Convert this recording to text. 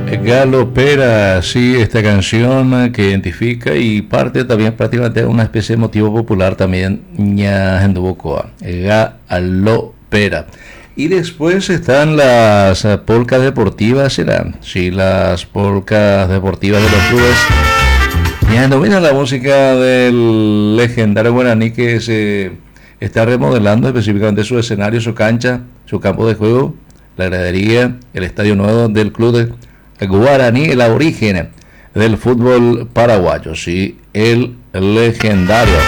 Galopera, sí, esta canción que identifica y parte también prácticamente de una especie de motivo popular también, ña Hendubocoa, Galopera. Y después están las polcas deportivas, serán, sí, las polcas deportivas de los clubes. Ya domina la música del legendario guaraní que se está remodelando específicamente su escenario, su cancha, su campo de juego, la gradería, el estadio nuevo del club de Guaraní, el origen del fútbol paraguayo, sí, el legendario.